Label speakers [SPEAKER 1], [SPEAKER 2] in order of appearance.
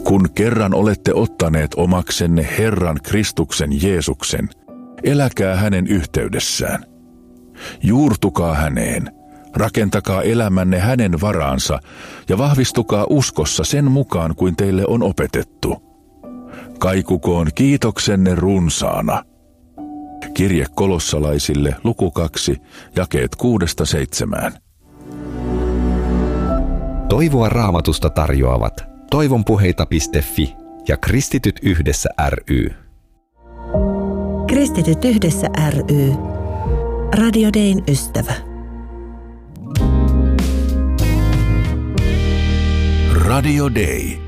[SPEAKER 1] Kun kerran olette ottaneet omaksenne Herran Kristuksen Jeesuksen, eläkää hänen yhteydessään. Juurtukaa häneen, rakentakaa elämänne hänen varaansa ja vahvistukaa uskossa sen mukaan kuin teille on opetettu. Kaikukoon kiitoksenne runsaana. Kirje Kolossalaisille, luku 2, jakeet 6-7.
[SPEAKER 2] Toivoa Raamatusta tarjoavat toivonpuheita.fi ja Kristityt yhdessä ry.
[SPEAKER 3] Kristityt yhdessä ry. Radio Dayn ystävä.
[SPEAKER 1] Radio Day.